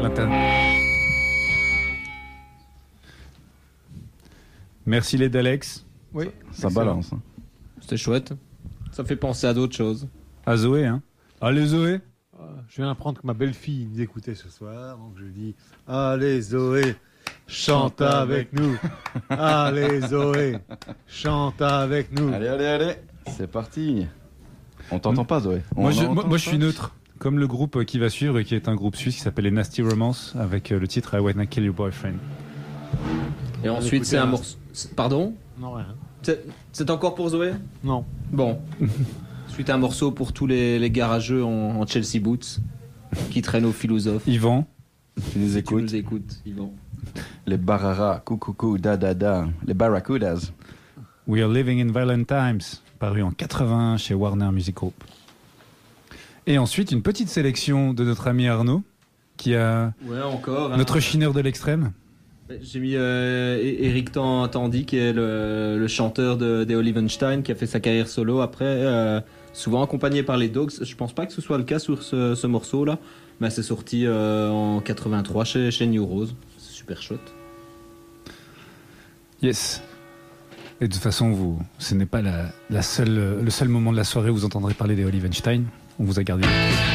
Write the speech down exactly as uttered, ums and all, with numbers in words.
l'inter... Merci les Dalex. Oui, ça balance. Hein. C'était chouette. Ça fait penser à d'autres choses. À Zoé, hein. Allez Zoé. Je viens d'apprendre que ma belle-fille nous écoutait ce soir, donc je lui dis « Allez Zoé, chante avec nous. Allez Zoé, chante avec nous. » Allez, allez, allez, c'est parti. On t'entend pas, Zoé. On Moi, je, entend moi, moi, je pas. suis neutre, comme le groupe qui va suivre, et qui est un groupe suisse qui s'appelle les Nasty Romance, avec le titre I Wanna Kill Your Boyfriend. Et ensuite, c'est un morceau. Pardon ? Non, rien. C'est, c'est encore pour Zoé ? Non. Bon. Ensuite, un morceau pour tous les, les garageux en, en Chelsea Boots qui traînent aux philosophes. Yvan. Tu nous Tu écoutes. nous écoutes, Yvan. Les Barara, coucou, da da da, les Barracudas. We Are Living in Violent Times, paru en quatre-vingt-un chez Warner Music Group. Et ensuite, une petite sélection de notre ami Arnaud, qui a Ouais, encore. notre hein. chineur de l'extrême. J'ai mis euh, Eric Tan- Tandy, qui est le, le chanteur de, des Olivenstein, qui a fait sa carrière solo après, euh, souvent accompagné par les Dogs. Je pense pas que ce soit le cas sur ce, ce morceau-là, mais c'est sorti euh, en quatre-vingt-trois chez, chez New Rose. C'est super chouette. Yes. Et de toute façon, vous, ce n'est pas la, la seule, le seul moment de la soirée où vous entendrez parler des Olivenstein. On vous a gardé.